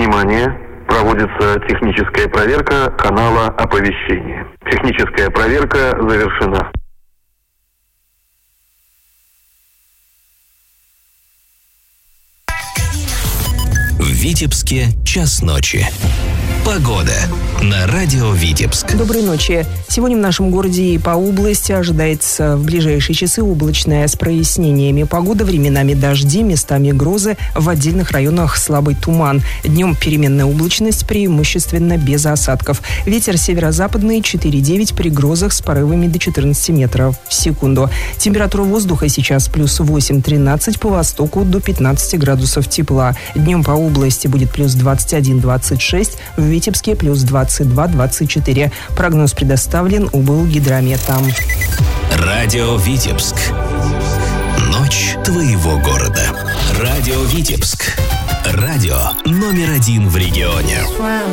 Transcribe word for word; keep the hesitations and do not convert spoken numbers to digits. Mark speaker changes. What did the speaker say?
Speaker 1: Внимание! Проводится техническая проверка канала оповещения. Техническая проверка завершена.
Speaker 2: В Витебске час ночи. Погода на радио Витебск.
Speaker 3: Доброй ночи. Сегодня в нашем городе и по области ожидается в ближайшие часы облачная с прояснениями погода, временами дожди, местами грозы, в отдельных районах слабый туман. Днем переменная облачность, преимущественно без осадков. Ветер северо-западный четыре девять, при грозах с порывами до четырнадцати метров в секунду. Температура воздуха сейчас плюс восемь тринадцать, по востоку до пятнадцати градусов тепла. Днем по области будет плюс двадцать один двадцать шесть, в Витебске плюс двадцать два двадцать четыре. Прогноз предоставлен УБЛГидрометом.
Speaker 2: Радио Витебск. Ночь твоего города. Радио Витебск. Радио номер один в регионе.